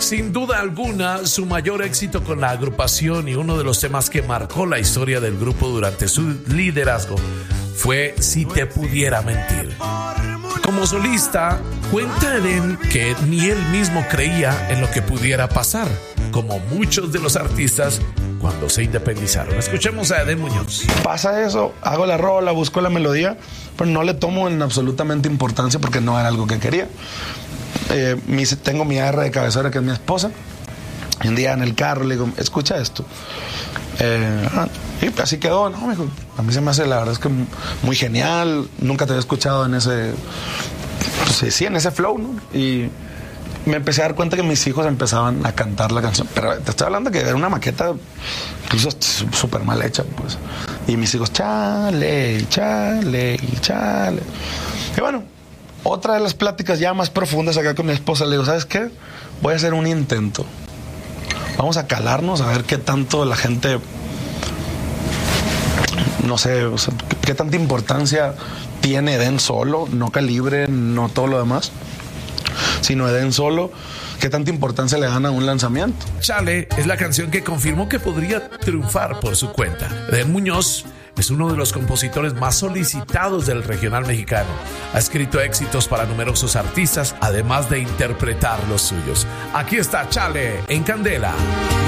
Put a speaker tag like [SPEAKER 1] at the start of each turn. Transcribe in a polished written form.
[SPEAKER 1] Sin duda alguna, su mayor éxito con la agrupación y uno de los temas que marcó la historia del grupo durante su liderazgo fue Si te pudiera mentir. Como solista, cuenta Edén que ni él mismo creía en lo que pudiera pasar, como muchos de los artistas cuando se independizaron. Escuchemos a Edén Muñoz.
[SPEAKER 2] Pasa eso, hago la rola, busco la melodía, pero no le tomo en absolutamente importancia porque no era algo que quería. Tengo mi R de cabecera, que es mi esposa, y un día en el carro le digo, escucha esto. Y así quedó, ¿no? Me dijo, a mí se me hace, la verdad es que muy genial, nunca te había escuchado en ese, pues, sí, en ese flow, ¿no? Y me empecé a dar cuenta que mis hijos empezaban a cantar la canción, pero te estoy hablando que era una maqueta incluso súper mal hecha, pues. Y mis hijos, chale, chale, chale. Y bueno, otra de las pláticas ya más profundas acá con mi esposa, le digo, ¿sabes qué? Voy a hacer un intento. Vamos a calarnos a ver qué tanto la gente, no sé, o sea, qué tanta importancia tiene Edén solo, no Calibre, no todo lo demás, sino Edén solo, qué tanta importancia le dan a un lanzamiento.
[SPEAKER 1] Chale es la canción que confirmó que podría triunfar por su cuenta. Edén Muñoz es uno de los compositores más solicitados del regional mexicano. Ha escrito éxitos para numerosos artistas, además de interpretar los suyos. Aquí está Chale en Candela.